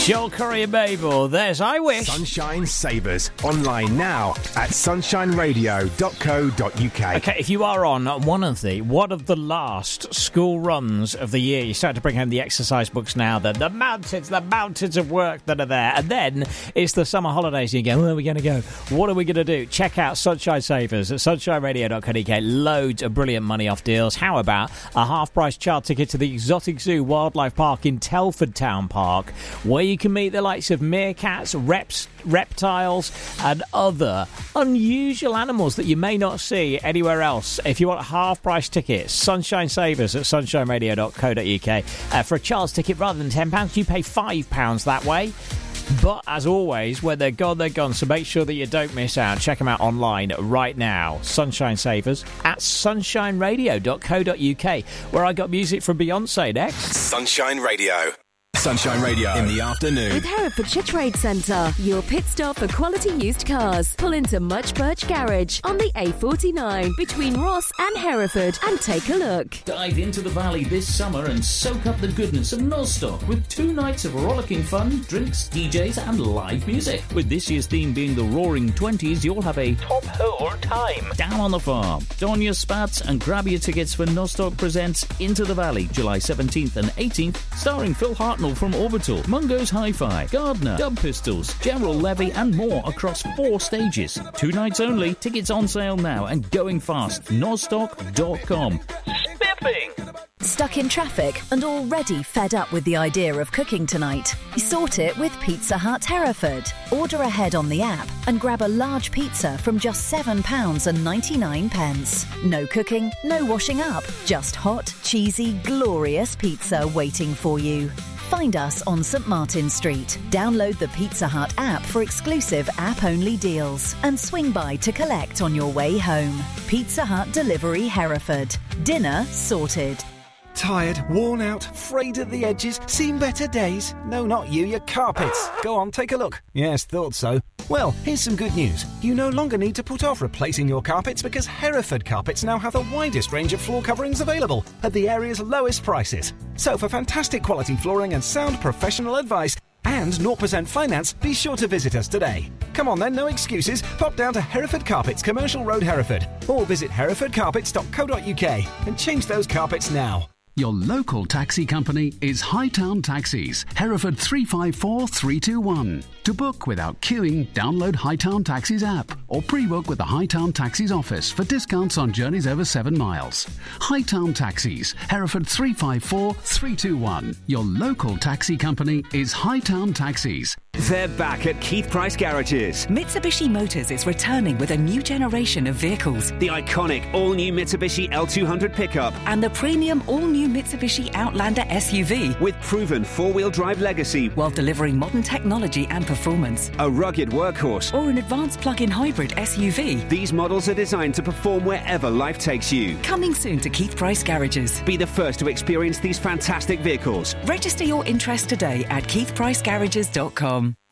Joel Curry and Mabel, there's I Wish. Sunshine Savers, online now at sunshineradio.co.uk. Okay, if you are on one of the last school runs of the year, you start to bring home the exercise books now, the mountains of work that are there, and then it's the summer holidays, and you go, where are we going to go? What are we going to do? Check out Sunshine Savers at sunshineradio.co.uk. Loads of brilliant money off deals. How about a half-price child ticket to the Exotic Zoo Wildlife Park in Telford Town Park, where you can meet the likes of meerkats, reptiles and other unusual animals that you may not see anywhere else. If you want a half-price ticket, Sunshine Savers at sunshineradio.co.uk. For a child's ticket, rather than £10, you pay £5 that way. But, as always, when they're gone, they're gone. So make sure that you don't miss out. Check them out online right now. Sunshine Savers at sunshineradio.co.uk, where I got music from Beyonce next. Sunshine Radio. Sunshine Radio in the afternoon. With Herefordshire Trade Centre, your pit stop for quality used cars. Pull into Much Birch Garage on the A49 between Ross and Hereford and take a look. Dive into the valley this summer and soak up the goodness of Nostock with 2 nights of rollicking fun, drinks, DJs and live music. With this year's theme being the Roaring Twenties, you'll have a top hole time down on the farm. Don your spats and grab your tickets for Nostock Presents Into the Valley, July 17th and 18th, starring Phil Hartnell from Orbital, Mungo's Hi-Fi, Gardner, Dub Pistols, Gerald Levy and more across 4 stages. 2 nights only. Tickets on sale now and going fast. Nostock.com. Spiffing! Stuck in traffic and already fed up with the idea of cooking tonight? Sort it with Pizza Hut Hereford. Order ahead on the app and grab a large pizza from just £7.99. No cooking, no washing up. Just hot, cheesy, glorious pizza waiting for you. Find us on St Martin Street. Download the Pizza Hut app for exclusive app-only deals and swing by to collect on your way home. Pizza Hut Delivery Hereford. Dinner sorted. Tired, worn out, frayed at the edges, seen better days? No, not you, your carpets. Go on, take a look. Yes, thought so. Well, here's some good news. You no longer need to put off replacing your carpets because Hereford Carpets now have the widest range of floor coverings available at the area's lowest prices. So for fantastic quality flooring and sound professional advice and 0% finance, be sure to visit us today. Come on then, no excuses. Pop down to Hereford Carpets, Commercial Road, Hereford, or visit herefordcarpets.co.uk and change those carpets now. Your local taxi company is Hightown Taxis, Hereford 354321. To book without queuing, download Hightown Taxis app or pre-book with the Hightown Taxis office for discounts on journeys over 7 miles. Hightown Taxis, Hereford 354321. Your local taxi company is Hightown Taxis. They're back at Keith Price Garages. Mitsubishi Motors is returning with a new generation of vehicles. The iconic all-new Mitsubishi L200 pickup. And the premium all-new Mitsubishi Outlander SUV. With proven 4-wheel drive legacy. While delivering modern technology and performance. A rugged workhorse. Or an advanced plug-in hybrid SUV. These models are designed to perform wherever life takes you. Coming soon to Keith Price Garages. Be the first to experience these fantastic vehicles. Register your interest today at keithpricegarages.com.